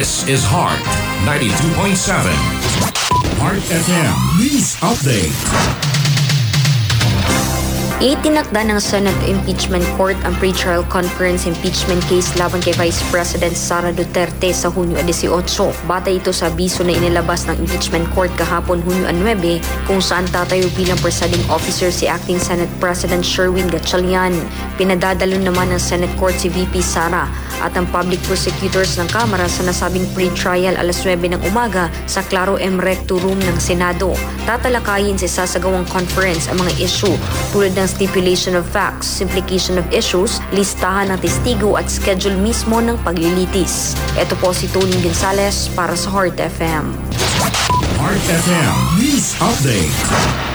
This is Heart 92.7. Heart FM News Update. Itinakda ng Senate Impeachment Court ang pre-trial conference impeachment case laban kay Vice President Sara Duterte sa Hunyo 18. Batay ito sa abiso na inilabas ng Impeachment Court kahapon Hunyo 9 kung saan tatayo bilang presiding officer si Acting Senate President Sherwin Gatchalian. Pinadadalo naman ng Senate Court si VP Sara at ang public prosecutors ng Kamara sa nasabing pre-trial alas 9 ng umaga sa Claro M. Recto Room ng Senado. Tatalakayin sa sasagawang conference ang mga issue tulad ng stipulation of facts, implication of issues, listahan ng testigo at schedule mismo ng paglilitis. Ito po si Tony Gonzales para sa Heart FM. Heart FM News Update.